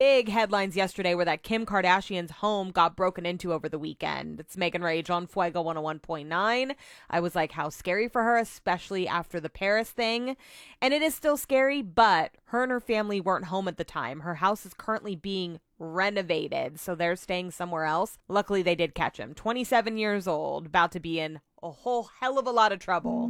Big headlines yesterday were that Kim Kardashian's home got broken into over the weekend. It's Megan Rage on Fuego 101.9. I was like, how scary for her, especially after the Paris thing. And it is still scary, but her and her family weren't home at the time. Her house is currently being renovated, so they're staying somewhere else. Luckily, they did catch him. 27 years old, about to be in a whole hell of a lot of trouble.